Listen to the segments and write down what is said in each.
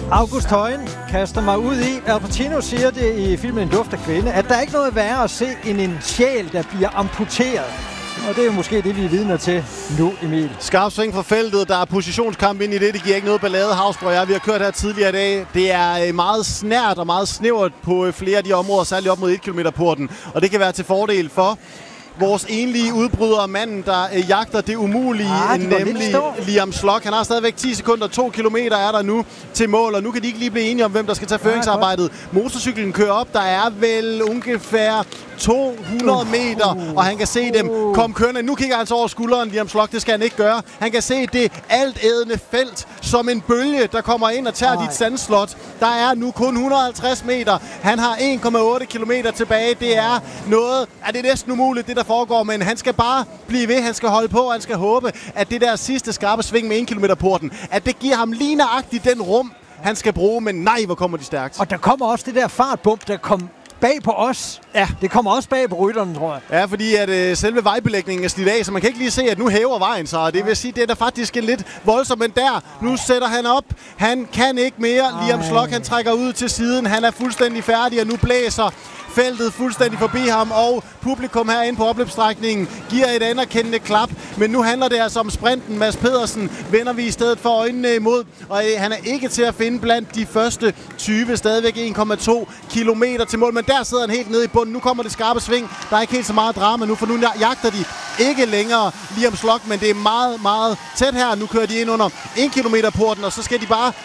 August Højen kaster mig ud i. Al Pacino siger det i filmen En duft af kvinde, at der er ikke noget værre at se end en sjæl, der bliver amputeret. Og det er jo måske det, vi er vidner til nu, Emil. Skarp sving fra feltet. Der er positionskamp ind i det. Det giver ikke noget ballade. Havsborg og jeg, vi har kørt her tidligere i dag. Det er meget snært og meget snævert på flere af de områder, særligt op mod 1 km-porten. Og det kan være til fordel for vores enlige udbryder, manden, der jagter det umulige, nemlig Liam Slock. Han har stadigvæk 10 sekunder, 2 kilometer er der nu til mål, og nu kan de ikke lige blive enige om, hvem der skal tage føringsarbejdet. Motorcyklen kører op, der er vel ungefær 200 meter, og han kan se dem komme kørende. Nu kigger han så over skulderen, Liam Slock, det skal han ikke gøre. Han kan se det altædende felt som en bølge, der kommer ind og tager dit sandslot. Der er nu kun 150 meter. Han har 1,8 kilometer tilbage. Det er noget, det er næsten umuligt, det der foregår, men han skal bare blive ved, han skal holde på, og han skal håbe, at det der sidste skarpe sving med 1 km-porten, at det giver ham lige nøjagtigt den rum, han skal bruge, men nej, hvor kommer de stærkt. Og der kommer også det der fartbump, der kom bag på os. Ja. Det kommer også bag på rytterne, tror jeg. Ja, fordi at selve vejbelægningen er slidt af, så man kan ikke lige se, at nu hæver vejen sig. Det vil sige, det er da faktisk en lidt voldsom, men der, nu sætter han op. Han kan ikke mere. Liam Slock, han trækker ud til siden. Han er fuldstændig færdig, og nu blæser feltet fuldstændig forbi ham, og publikum herinde på opløbsstrækningen giver et anerkendende klap. Men nu handler det altså om sprinten. Mads Pedersen vender vi i stedet for øjnene imod, og han er ikke til at finde blandt de første 20. Stadigvæk 1,2 kilometer til mål, men der sidder han helt nede i bunden. Nu kommer det skarpe sving. Der er ikke helt så meget drama nu, for nu jagter de ikke længere Liam Slock, men det er meget, meget tæt her. Nu kører de ind under 1 km-porten, og så skal de bare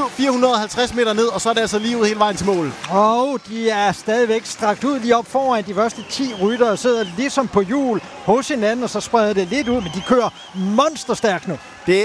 450 meter ned, og så er det altså lige ud hele vejen til mål. Og de er stadigvæk strakt ud lige op foran. De første 10 ryttere sidder ligesom på hjul hos hinanden, og så spreder det lidt ud, men de kører monsterstærkt nu. Det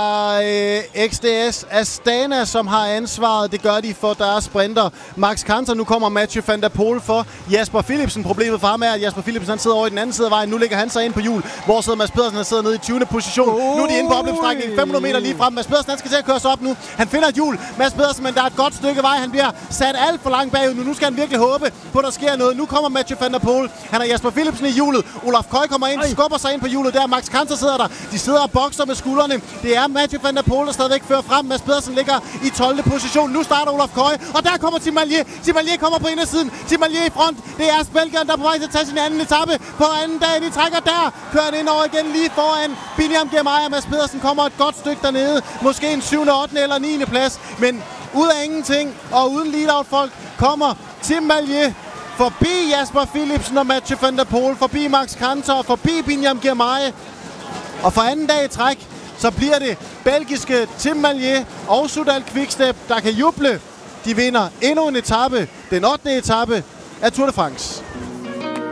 er XDS Astana, som har ansvaret. Det gør de for deres sprinter. Max Kanter, nu kommer Mathieu van der Poel for Jasper Philipsen. Problemet for ham er, at Jasper Philipsen han sidder over i den anden side af vejen. Nu ligger han sig ind på hjul. Hvor sidder Mads Pedersen? Han sidder nede i 20. position. Nu er de inde på opløbsstrækningen. 500 meter lige frem. Mads Pedersen han skal til at køre sig op nu. Han finder et hjul. Mads Pedersen, men der er et godt stykke vej. Han bliver sat alt for langt bagud. Nu skal han virkelig håbe på, at der sker noget. Nu kommer Mathieu van der Poel. Han har Jasper Philipsen i hjulet. Olaf Køj kommer ind, skubber sig ind på hjulet. Der Max Kanter sidder der. De sidder og bokser med skuldrene. Det er Mathieu van der Poel, der stadigvæk fører frem. Mads Pedersen ligger i 12. position. Nu starter Olaf Køj, og der kommer Tim Mallier. Tim Mallier kommer på indersiden. Tim Mallier i front. Det er Belgieren, der er på vej til at tage sin anden etape på anden dag. De trækker der. Kører han ind over igen lige foran Biniam Girmay. Mads Pedersen kommer et godt stykke dernede. Måske en 7., 8. eller 9. plads. Men ud af ingenting og uden lead-out-folk kommer Tim Mallier forbi Jasper Philipsen og Mathieu van der Poel, forbi Max Kanter, forbi Biniam Girmay. Og for anden dag i træk, så bliver det belgiske Tim Mallier og Soudal Quickstep, der kan juble. De vinder endnu en etape, den 8. etape af Tour de France.